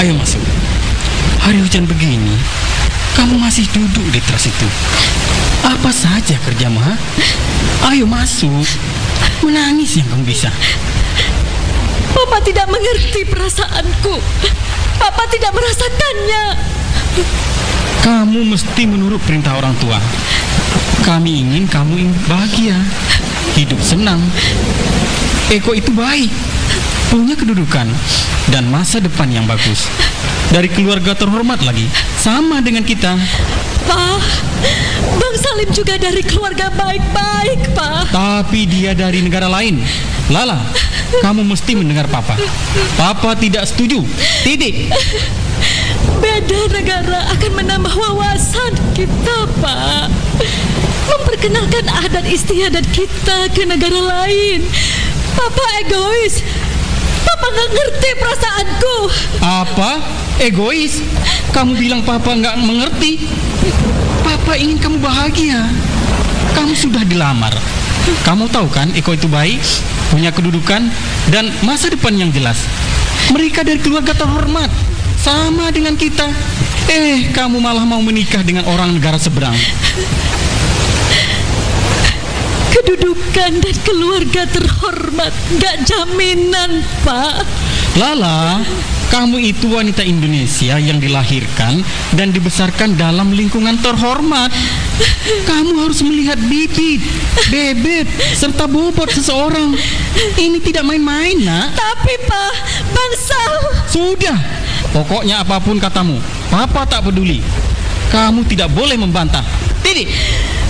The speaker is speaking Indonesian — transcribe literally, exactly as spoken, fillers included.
Ayo masuk. Hari hujan begini, kamu masih duduk di teras itu. Apa saja kerjamu, ha? Ayo masuk. Menangis yang kamu bisa. Papa tidak mengerti perasaanku. Papa tidak merasakannya. Kamu mesti menurut perintah orang tua. Kami ingin kamu ingin bahagia, hidup senang. Eko itu baik, punya kedudukan dan masa depan yang bagus. Dari keluarga terhormat lagi, sama dengan kita. Pak, Bang Salim juga dari keluarga baik-baik, Pak. Tapi dia dari negara lain. Lala, kamu mesti mendengar Papa. Papa tidak setuju. Titik. Beda negara akan menambah wawasan kita, Pak. Memperkenalkan adat istiadat kita ke negara lain. Papa egois. Papa nggak ngerti perasaanku. Apa? Egois? Kamu bilang Papa nggak mengerti? Papa ingin kamu bahagia. Kamu sudah dilamar. Kamu tahu kan Eko itu baik, punya kedudukan dan masa depan yang jelas. Mereka dari keluarga terhormat, sama dengan kita. Eh, kamu malah mau menikah dengan orang negara seberang. Kedudukan dan keluarga terhormat gak jaminan, Pak. Lala, kamu itu wanita Indonesia yang dilahirkan dan dibesarkan dalam lingkungan terhormat. Kamu harus melihat bibit, bebet, serta bobot seseorang. Ini tidak main-main, nak. Tapi, Pak, Bang Sal. Sudah, pokoknya apapun katamu, Papa tak peduli. Kamu tidak boleh membantah. Titik.